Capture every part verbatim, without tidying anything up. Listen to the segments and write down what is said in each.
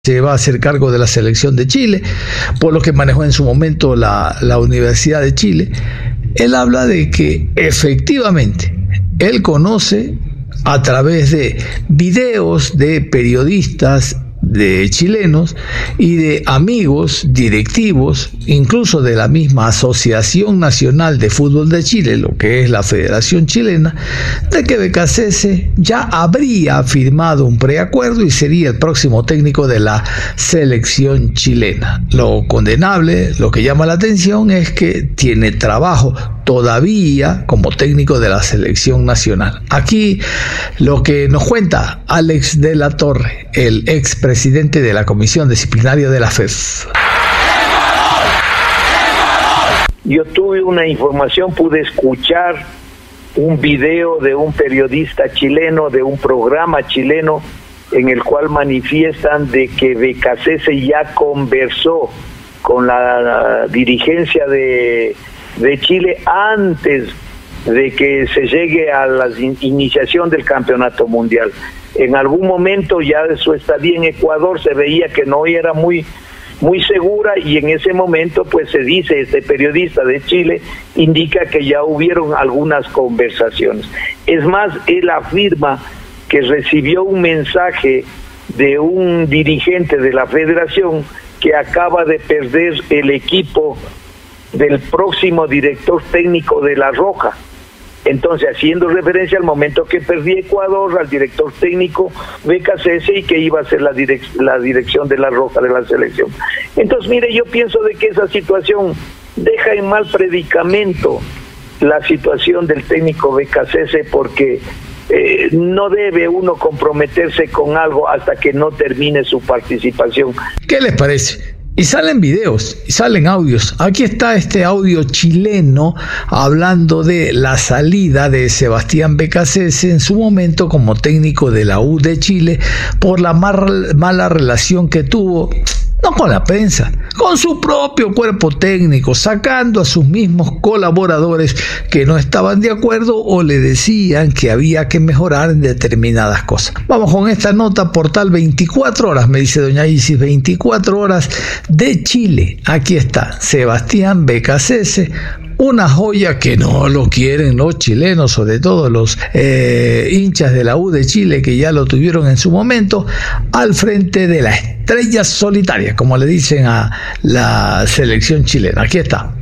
se va a hacer cargo de la selección de Chile, por lo que manejó en su momento la, la Universidad de Chile. Él habla de que efectivamente él conoce a través de videos de periodistas, de chilenos y de amigos directivos, incluso de la misma Asociación Nacional de Fútbol de Chile, lo que es la Federación Chilena, de que Becasese ya habría firmado un preacuerdo y sería el próximo técnico de la selección chilena. Lo condenable, lo que llama la atención es que tiene trabajo todavía como técnico de la selección nacional. Aquí lo que nos cuenta Alex de la Torre, el expresidente de la Comisión Disciplinaria de la F E F. Yo tuve una información, pude escuchar un video de un periodista chileno, de un programa chileno, en el cual manifiestan de que Becasese ya conversó con la dirigencia de de Chile antes de que se llegue a la in- iniciación del campeonato mundial. En algún momento ya de su estadía en Ecuador se veía que no era muy muy segura, y en ese momento pues se dice, este periodista de Chile indica que ya hubieron algunas conversaciones. Es más, él afirma que recibió un mensaje de un dirigente de la federación que acaba de perder el equipo del próximo director técnico de La Roja. Entonces, haciendo referencia al momento que perdí Ecuador, al director técnico Becasese, y que iba a ser la, direc- la dirección de La Roja de la selección. Entonces, mire, yo pienso de que esa situación deja en mal predicamento la situación del técnico Becasese, porque eh, no debe uno comprometerse con algo hasta que no termine su participación. ¿Qué les parece? Y salen videos, y salen audios. Aquí está este audio chileno hablando de la salida de Sebastián Becasese en su momento como técnico de la U de Chile por la mar- mala relación que tuvo, no con la prensa, con su propio cuerpo técnico, sacando a sus mismos colaboradores que no estaban de acuerdo o le decían que había que mejorar en determinadas cosas. Vamos con esta nota, portal veinticuatro horas, me dice doña Isis, veinticuatro horas de Chile. Aquí está, Sebastián Becasese, una joya que no lo quieren los chilenos, sobre todo los eh, hinchas de la U de Chile, que ya lo tuvieron en su momento, al frente de la estrella solitaria, como le dicen a la selección chilena. Aquí está.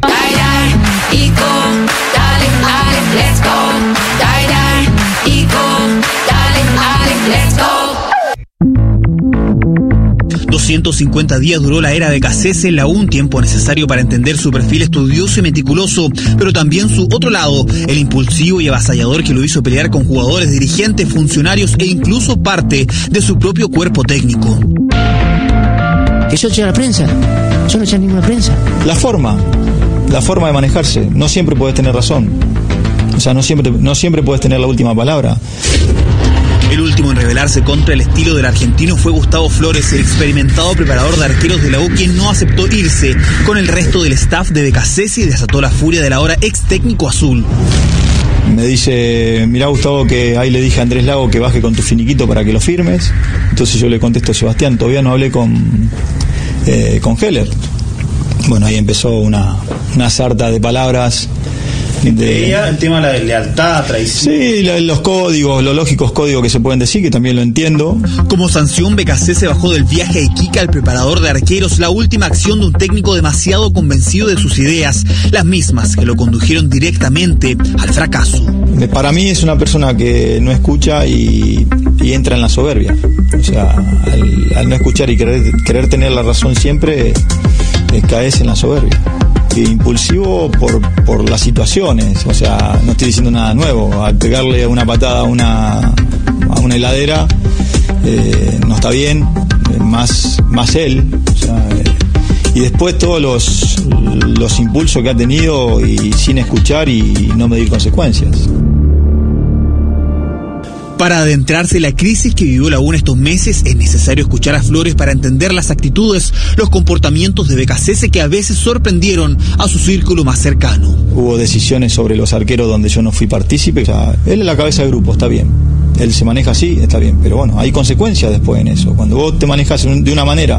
doscientos cincuenta días duró la era Becasese, la un tiempo necesario para entender su perfil estudioso y meticuloso, pero también su otro lado, el impulsivo y avasallador que lo hizo pelear con jugadores, dirigentes, funcionarios e incluso parte de su propio cuerpo técnico. Que yo eché a la prensa, yo no eché a ninguna prensa. La forma, la forma de manejarse, no siempre puedes tener razón, o sea, no siempre, no siempre puedes tener la última palabra. El último en rebelarse contra el estilo del argentino fue Gustavo Flores, el experimentado preparador de arqueros de la U, quien no aceptó irse con el resto del staff de Becasese y desató la furia del ahora ex técnico azul. Me dice, mirá Gustavo, que ahí le dije a Andrés Lago que baje con tu finiquito para que lo firmes. Entonces yo le contesto, Sebastián, todavía no hablé con, eh, con Heller. Bueno, ahí empezó una, una sarta de palabras. De, el tema de la lealtad, traición. Sí, la, los códigos, los lógicos códigos que se pueden decir, que también lo entiendo. Como sanción, Becasese bajó del viaje a Iquique al preparador de arqueros, la última acción de un técnico demasiado convencido de sus ideas, las mismas que lo condujeron directamente al fracaso. Para mí es una persona que no escucha y, y entra en la soberbia. O sea, al, al no escuchar y querer, querer tener la razón siempre, eh, caes en la soberbia. Impulsivo por, por las situaciones, o sea, no estoy diciendo nada nuevo. Al pegarle una patada a una, a una heladera, eh, no está bien, eh, más, más él, o sea, eh, y después todos los, los impulsos que ha tenido y sin escuchar y no medir consecuencias. Para adentrarse en la crisis que vivió la U en estos meses, es necesario escuchar a Flores para entender las actitudes, los comportamientos de Becasese que a veces sorprendieron a su círculo más cercano. Hubo decisiones sobre los arqueros donde yo no fui partícipe. O sea, él es la cabeza de grupo, está bien. él se maneja así, está bien, pero bueno, hay consecuencias después en eso. Cuando vos te manejas de una manera